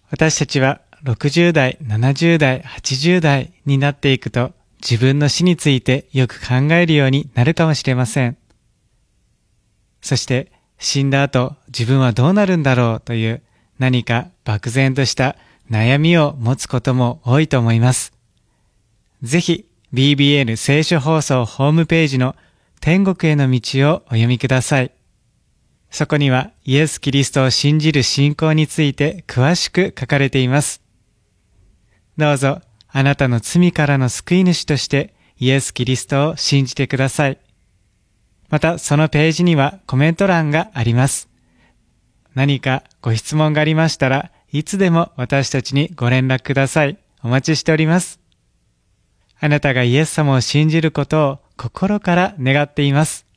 私たちは60代、70代、80代になっていくと自分の死についてよく考えるようになるかもしれません。そして死んだ後自分はどうなるんだろうという何か漠然とした悩みを持つことも多いと思います。ぜひ BBN 聖書放送ホームページの天国への道をお読みください。そこにはイエス・キリストを信じる信仰について詳しく書かれています。どうぞあなたの罪からの救い主としてイエス・キリストを信じてください。またそのページにはコメント欄があります。何かご質問がありましたらいつでも私たちにご連絡ください。お待ちしております。あなたがイエス様を信じることを心から願っています。